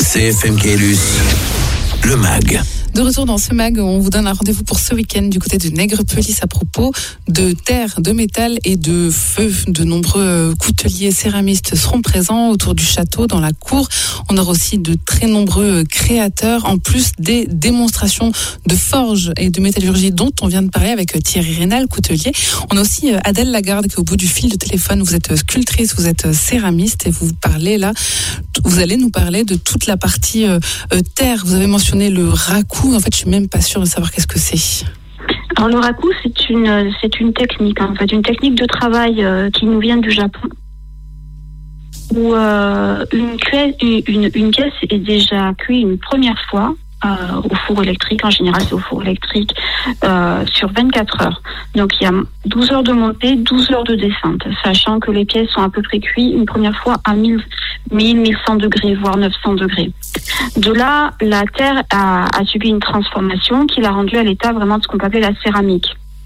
CFM Caylus, le MAG. De retour dans ce MAG, on vous donne un rendez-vous pour ce week-end du côté de Nègrepelisse à propos de terre, de métal et de feu. De nombreux couteliers céramistes seront présents autour du château, dans la cour. On aura aussi de très nombreux créateurs, en plus des démonstrations de forge et de métallurgie dont on vient de parler avec Thierry Rénal, coutelier. On a aussi Adèle Lagarde qui est au bout du fil de téléphone. Vous êtes sculptrice, vous êtes céramiste et vous allez nous parler de toute la partie terre. Vous avez mentionné le raku. En fait, je suis même pas sûre de savoir qu'est-ce que c'est. Alors le raku, c'est une technique, en fait, une technique de travail qui nous vient du Japon, où une pièce est déjà cuite une première fois au four électrique. En général, c'est au four électrique sur 24 heures. Donc il y a 12 heures de montée, 12 heures de descente, sachant que les pièces sont à peu près cuites une première fois à 1100 degrés, voire 900 degrés. De là, la terre a subi une transformation qui l'a rendue à l'état vraiment de ce qu'on peut appeler la céramique.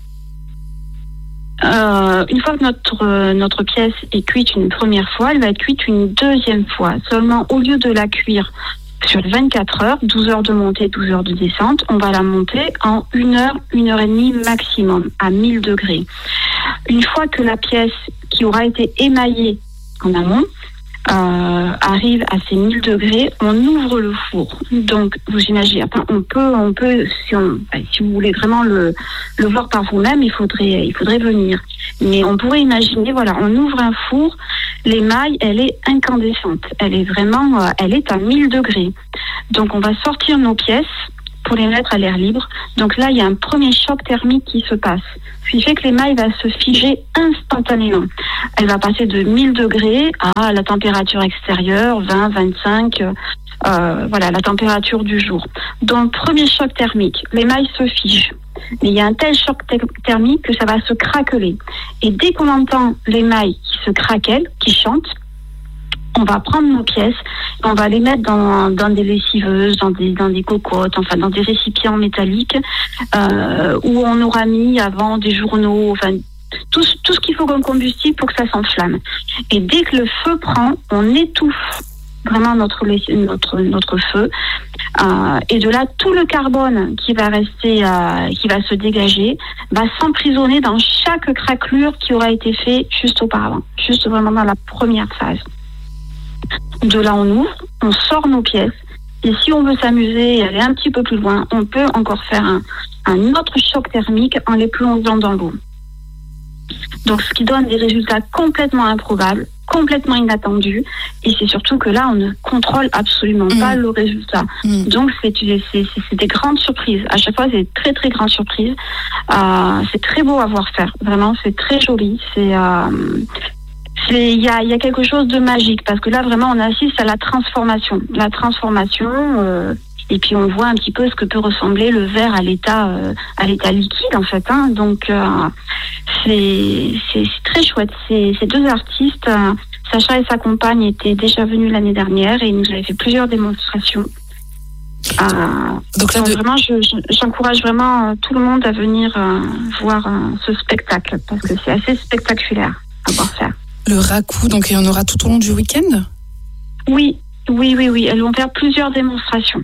Une fois que notre pièce est cuite une première fois, elle va être cuite une deuxième fois. Seulement, au lieu de la cuire sur 24 heures, 12 heures de montée, 12 heures de descente, on va la monter en 1 heure, 1 heure et demie maximum, à 1000 degrés. Une fois que la pièce qui aura été émaillée en amont arrive à ces 1000 degrés, on ouvre le four. Donc, vous imaginez, on peut, si vous voulez vraiment le voir par vous-même, il faudrait venir. Mais on pourrait imaginer, voilà, on ouvre un four, l'émail, elle est incandescente. Elle est à 1000 degrés. Donc, on va sortir nos pièces pour les mettre à l'air libre. Donc là, il y a un premier choc thermique qui se passe. Ce qui fait que l'émail va se figer instantanément. Elle va passer de 1000 degrés à la température extérieure, 20, 25, voilà, la température du jour. Donc, premier choc thermique, l'émail se fige. Mais il y a un tel choc thermique que ça va se craqueler. Et dès qu'on entend l'émail qui se craquelle, qui chante, on va prendre nos pièces, on va les mettre dans des lessiveuses, dans des cocottes, enfin dans des récipients métalliques où on aura mis avant des journaux, enfin tout ce qu'il faut comme combustible pour que ça s'enflamme. Et dès que le feu prend, on étouffe vraiment notre feu. Et de là, tout le carbone qui va rester, qui va se dégager, va s'emprisonner dans chaque craquelure qui aura été fait juste auparavant, juste vraiment dans la première phase. De là, on ouvre, on sort nos pièces. Et si on veut s'amuser et aller un petit peu plus loin, on peut encore faire un autre choc thermique en les plongeant dans l'eau. Donc, ce qui donne des résultats complètement improbables, complètement inattendus. Et c'est surtout que là, on ne contrôle absolument pas le résultat. Donc, c'est des grandes surprises. À chaque fois, c'est des très, très grandes surprises. C'est très beau à voir faire. Vraiment, c'est très joli. Il y a quelque chose de magique parce que là vraiment on assiste à la transformation, et puis on voit un petit peu ce que peut ressembler le verre à l'état liquide en fait. Donc c'est très chouette. Ces deux artistes, Sacha et sa compagne, étaient déjà venus l'année dernière et ils nous avaient fait plusieurs démonstrations. Donc vraiment, j'encourage vraiment tout le monde à venir voir ce spectacle parce que c'est assez spectaculaire à voir faire. Le raku, donc il y en aura tout au long du week-end ? Oui. Elles vont faire plusieurs démonstrations.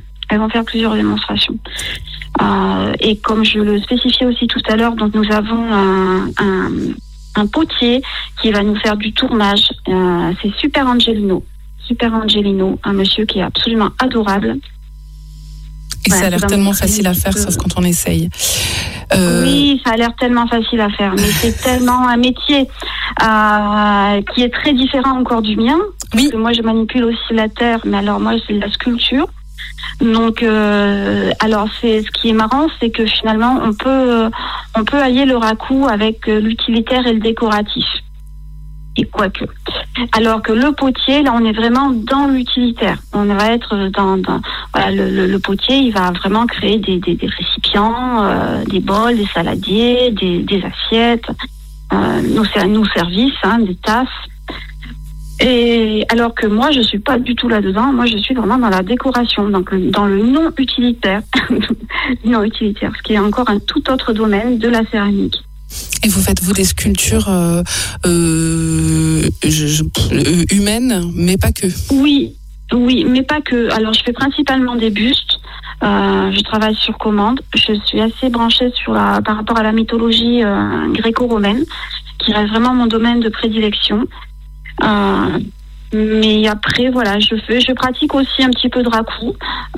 Et comme je le spécifiais aussi tout à l'heure, donc nous avons un potier qui va nous faire du tournage. C'est Super Angelino, un monsieur qui est absolument adorable. Et ça a l'air tellement facile à faire, sauf quand on essaye. Oui, ça a l'air tellement facile à faire, mais c'est tellement un métier qui est très différent encore du mien. Parce que moi, je manipule aussi la terre, mais alors moi, c'est de la sculpture. Donc, alors ce qui est marrant, c'est que finalement, on peut allier le raku avec l'utilitaire et le décoratif. Et quoique. Alors que le potier, là, on est vraiment dans l'utilitaire. On va être voilà, le potier, il va vraiment créer des récipients, des bols, des saladiers, des assiettes, nos services, des tasses. Et alors que moi, je suis pas du tout là-dedans. Moi, je suis vraiment dans la décoration, donc dans le non utilitaire, ce qui est encore un tout autre domaine de la céramique. Et vous faites, vous, des sculptures humaines, mais pas que. Oui, Oui, mais pas que. Alors, je fais principalement des bustes. Je travaille sur commande. Je suis assez branchée par rapport à la mythologie gréco-romaine, qui reste vraiment mon domaine de prédilection. Mais après, voilà, je pratique aussi un petit peu de raku.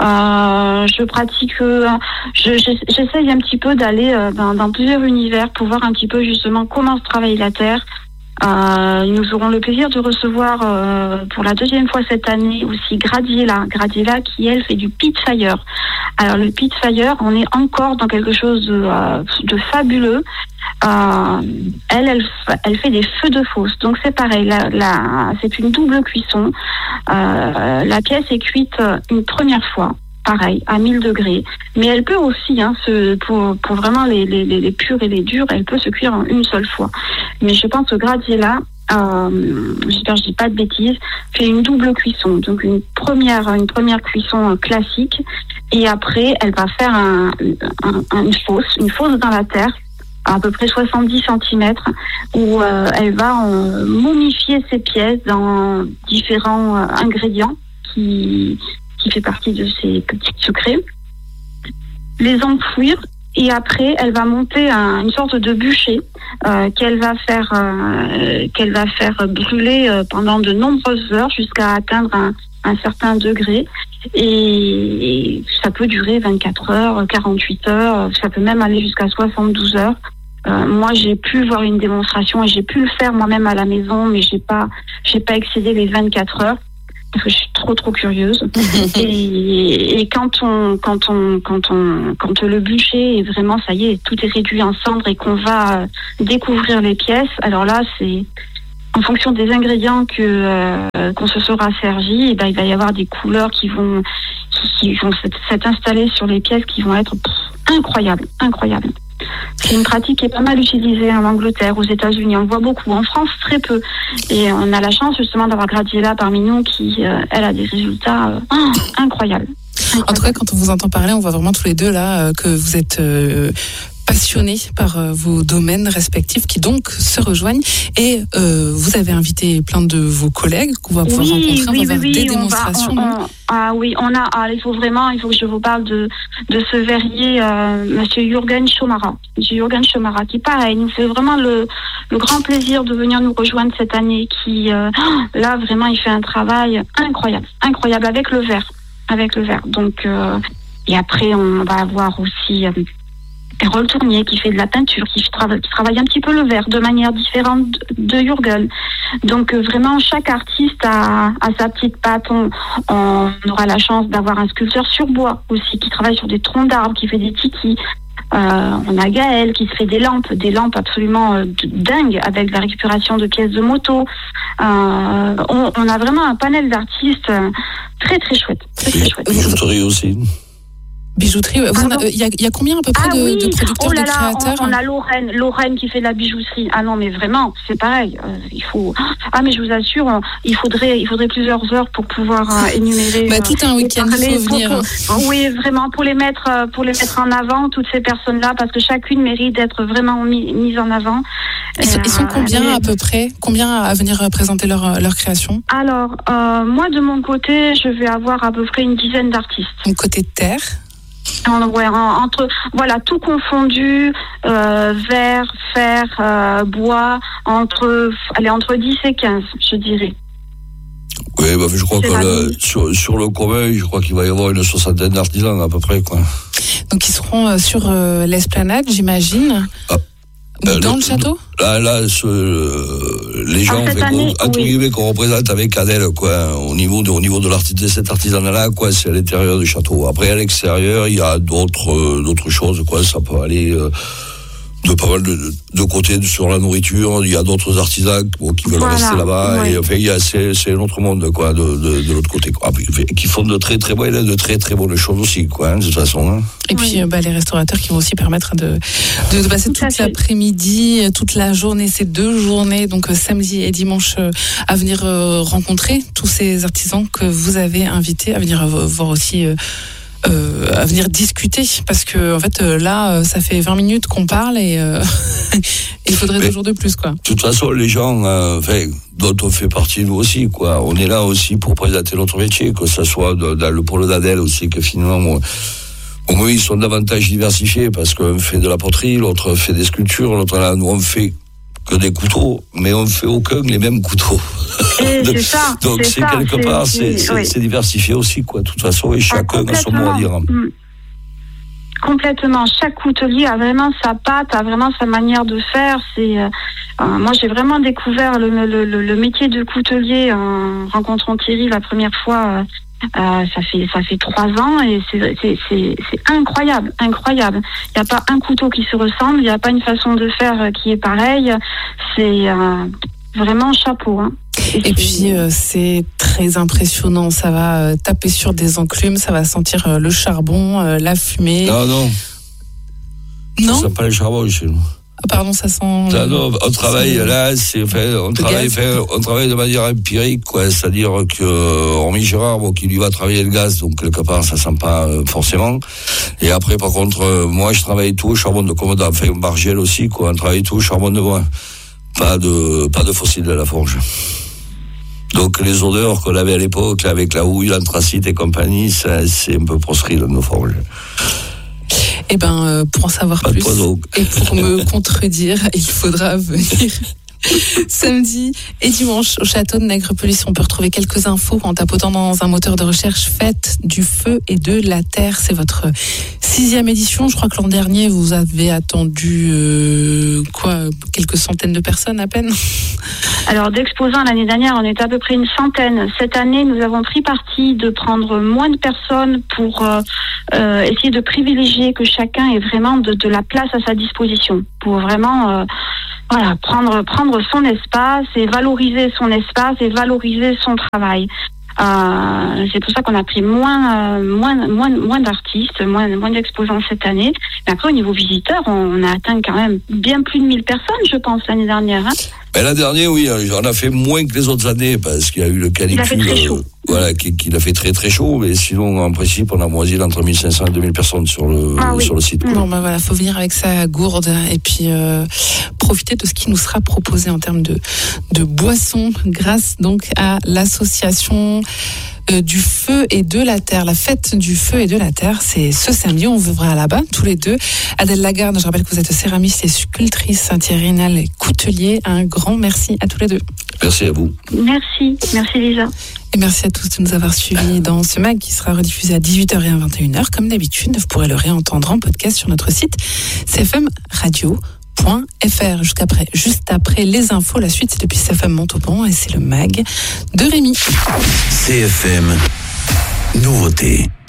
J'essaye un petit peu d'aller dans plusieurs univers pour voir un petit peu justement comment se travaille la terre. Nous aurons le plaisir de recevoir pour la deuxième fois cette année aussi Gradiela qui elle fait du pit fire. Alors le pit fire, on est encore dans quelque chose de fabuleux. Elle fait des feux de fosse, donc c'est pareil. C'est une double cuisson. La pièce est cuite une première fois. Pareil, à 1000 degrés. Mais elle peut aussi, pour vraiment les purs et les durs, elle peut se cuire en une seule fois. Mais je pense que Gradiela, j'espère que je dis pas de bêtises, fait une double cuisson. Donc une première cuisson classique. Et après, elle va faire une fosse dans la terre, à peu près 70 cm, où elle va momifier ses pièces dans différents ingrédients qui fait partie de ses petits secrets, les enfouir, et après elle va monter une sorte de bûcher qu'elle va faire brûler pendant de nombreuses heures jusqu'à atteindre un certain degré, et ça peut durer 24 heures, 48 heures, ça peut même aller jusqu'à 72 heures. Moi, j'ai pu voir une démonstration et j'ai pu le faire moi-même à la maison, mais j'ai pas excédé les 24 heures. Parce que je suis trop curieuse. et quand le bûcher est vraiment, ça y est, tout est réduit en cendres et qu'on va découvrir les pièces, alors là, c'est en fonction des ingrédients qu'on se sera servi, et ben il va y avoir des couleurs qui vont s'être installées sur les pièces, qui vont être incroyables. C'est une pratique qui est pas mal utilisée en Angleterre, aux États-Unis. On le voit beaucoup. En France, très peu. Et on a la chance justement d'avoir Gradiela parmi nous qui, elle, a des résultats incroyables. En tout cas, quand on vous entend parler, on voit vraiment tous les deux là que vous êtes passionnés par vos domaines respectifs qui donc se rejoignent. Et vous avez invité plein de vos collègues qu'on va pouvoir rencontrer. On va faire des démonstrations. Il faut que je vous parle de ce verrier, Monsieur Jürgen Schomara. Qui, pareil, nous fait vraiment le grand plaisir de venir nous rejoindre cette année, qui, là, vraiment, il fait un travail incroyable avec le verre. Donc, et après, on va avoir aussi Errol Tournier qui fait de la peinture, qui travaille un petit peu le verre de manière différente de Jürgen. Donc vraiment, chaque artiste a sa petite patte. On aura la chance d'avoir un sculpteur sur bois aussi, qui travaille sur des troncs d'arbres, qui fait des tikis. On a Gaël qui se fait des lampes absolument dingues, avec la récupération de pièces de moto. On a vraiment un panel d'artistes très chouette. Bijouterie aussi. Bijouterie, il y a combien à peu près de producteurs, de créateurs? On a Lorraine qui fait de la bijouterie. Ah non, mais vraiment, c'est pareil. Il faut. Ah, mais je vous assure, il faudrait plusieurs heures pour pouvoir énumérer. Tout un week-end, il faut venir. Oui, vraiment, pour les mettre en avant, toutes ces personnes-là, parce que chacune mérite d'être vraiment mise en avant. Ils sont combien à peu près? Combien à venir présenter leur création? Alors, moi, de mon côté, je vais avoir à peu près une dizaine d'artistes. Donc, côté terre? Entre tout confondu, verre, fer, bois, entre 10 et 15, je dirais. Oui, je crois que sur le commun, je crois qu'il va y avoir une 60aine d'artisans à peu près, quoi. Donc ils seront sur l'esplanade, j'imagine. Dans le château? Les gens qu'on représente avec Adèle, quoi, au niveau de cet artisanat-là, quoi, c'est à l'intérieur du château. Après, à l'extérieur, il y a d'autres choses, quoi, ça peut aller de pas mal de côté sur la nourriture. Il y a d'autres artisans qui veulent rester là-bas. Ouais. Et enfin, c'est un autre monde, quoi, de l'autre côté, quoi. Qui font de très bonnes choses aussi, quoi, de toute façon. Hein. Et puis les restaurateurs qui vont aussi permettre de passer toute l'après-midi, toute la journée, ces 2 journées, donc samedi et dimanche, à venir rencontrer tous ces artisans que vous avez invités, à venir voir aussi à venir discuter, parce que en fait là ça fait 20 minutes qu'on parle et il faudrait 2 jours de plus, quoi. De toute façon, les gens, dont on fait partie nous aussi, quoi. On est là aussi pour présenter notre métier, que ce soit dans le pôle d'Adèle aussi, que finalement, au moins ils sont davantage diversifiés, parce qu'on fait de la poterie, l'autre fait des sculptures, l'autre là, nous on fait que des couteaux, mais on fait aucun les mêmes couteaux. C'est ça. Donc c'est quelque part, c'est diversifié aussi, quoi. De toute façon, et chacun a son mot à dire. Complètement. Chaque coutelier a vraiment sa patte, a vraiment sa manière de faire. Moi, j'ai vraiment découvert le métier de coutelier en rencontrant Thierry la première fois. Ça fait 3 ans et c'est incroyable. Il n'y a pas un couteau qui se ressemble, il n'y a pas une façon de faire qui est pareille. C'est vraiment chapeau, hein. Et puis c'est très impressionnant, ça va taper sur des enclumes, ça va sentir le charbon, la fumée. Non. Ça sent pas le charbon chez nous. Pardon, ça sent. Non, on travaille là, on travaille de manière empirique, quoi. C'est-à-dire que hormis Gérard, qui lui va travailler le gaz, donc quelque part ça sent pas forcément. Et après, par contre, moi je travaille tout au charbon de Commandant, Margel aussi, quoi. On travaille tout au charbon de bois, pas de fossile de la forge. Donc les odeurs qu'on avait à l'époque, avec la houille, l'anthracite et compagnie, c'est un peu proscrit dans nos forges. Eh ben, pour en savoir plus et pour me contredire, il faudra venir samedi et dimanche au château de Nègrepelisse. On peut retrouver quelques infos en tapotant dans un moteur de recherche Fête du feu et de la terre. C'est votre 6e édition. Je crois que l'an dernier, vous avez attendu quelques centaines de personnes à peine. Alors d'exposants l'année dernière, on était à peu près une centaine. Cette année, nous avons pris parti de prendre moins de personnes pour essayer de privilégier que chacun ait vraiment de la place à sa disposition, pour vraiment prendre son espace et valoriser son espace et valoriser son travail. C'est pour ça qu'on a pris moins d'artistes, moins d'exposants cette année. Mais après, au niveau visiteur, on a atteint quand même bien plus de 1000 personnes, je pense, l'année dernière. Hein. Ben, l'année dernière, oui, on a fait moins que les autres années parce qu'il y a eu le canicule. Qu'il a fait très très chaud, mais sinon, en principe, on a moisi entre 1500 et 2000 personnes sur le site. Bon, ben voilà, faut venir avec sa gourde et puis profiter de ce qui nous sera proposé en termes de boissons, grâce donc à l'association du feu et de la terre. La fête du feu et de la terre, c'est ce samedi. On vous verra là-bas, tous les deux. Adèle Lagarde, je rappelle que vous êtes céramiste et sculptrice, Thierry Rénal, coutelier. Un grand merci à tous les deux. Merci à vous. Merci Lisa. Et merci à tous de nous avoir suivis dans ce mag qui sera rediffusé à 18h et à 21h. Comme d'habitude, vous pourrez le réentendre en podcast sur notre site cfmradio.fr. Juste après les infos, la suite c'est depuis CFM Montauban et c'est le mag de Rémi. CFM Nouveauté.